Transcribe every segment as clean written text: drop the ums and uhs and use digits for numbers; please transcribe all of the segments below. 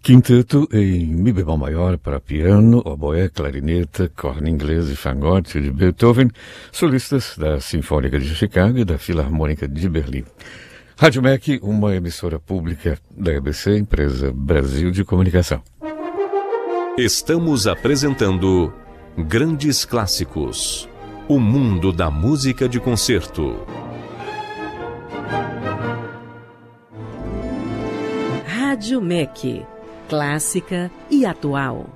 Quinteto em Mi bemol maior para piano, oboé, clarineta, corno inglês e fagote de Beethoven, solistas da Sinfônica de Chicago e da Filarmônica de Berlim. Rádio MEC, uma emissora pública da EBC, empresa Brasil de Comunicação. Estamos apresentando Grandes Clássicos, o mundo da música de concerto. Rádio MEC, clássica e atual.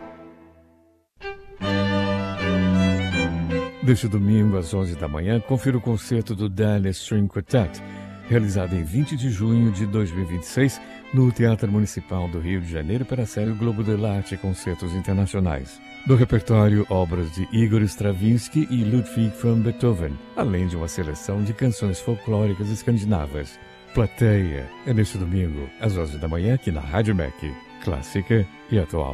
Deste domingo, às 11 da manhã, confira o concerto do Daniel String Quartet, realizado em 20 de junho de 2026, no Teatro Municipal do Rio de Janeiro para a série Globo de Arte Concertos Internacionais. Do repertório, obras de Igor Stravinsky e Ludwig van Beethoven, além de uma seleção de canções folclóricas escandinavas. Plateia é neste domingo, às 11 da manhã, aqui na Rádio MEC, clássica e atual.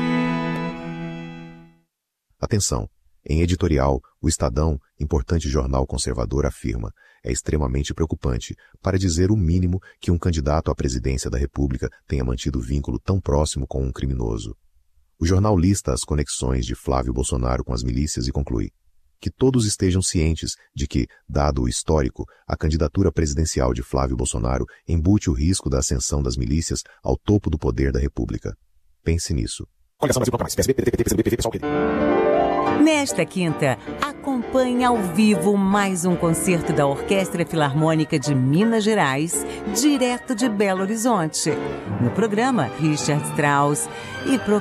Atenção! Em editorial, o Estadão, importante jornal conservador, afirma: é extremamente preocupante, para dizer o mínimo, que um candidato à presidência da República tenha mantido vínculo tão próximo com um criminoso. O jornal lista as conexões de Flávio Bolsonaro com as milícias e conclui: que todos estejam cientes de que, dado o histórico, a candidatura presidencial de Flávio Bolsonaro embute o risco da ascensão das milícias ao topo do poder da República. Pense nisso. Coligação Brasil Proclamais. PSB, PDT, PCdoB, PV, PSOL, PD. Nesta quinta, acompanhe ao vivo mais um concerto da Orquestra Filarmônica de Minas Gerais, direto de Belo Horizonte. No programa, Richard Strauss e